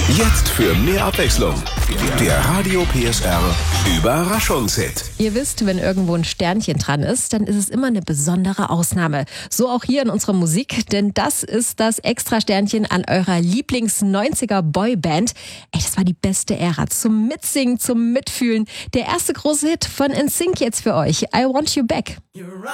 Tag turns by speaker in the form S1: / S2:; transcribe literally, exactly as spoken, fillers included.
S1: Jetzt für mehr Abwechslung. Der Radio P S R Überraschungshit.
S2: Ihr wisst, wenn irgendwo ein Sternchen dran ist, dann ist es immer eine besondere Ausnahme. So auch hier in unserer Musik, denn das ist das Extra-Sternchen an eurer Lieblings-neunziger-Boyband. Ey, das war die beste Ära zum Mitsingen, zum Mitfühlen. Der erste große Hit von N Sync jetzt für euch. I Want You Back.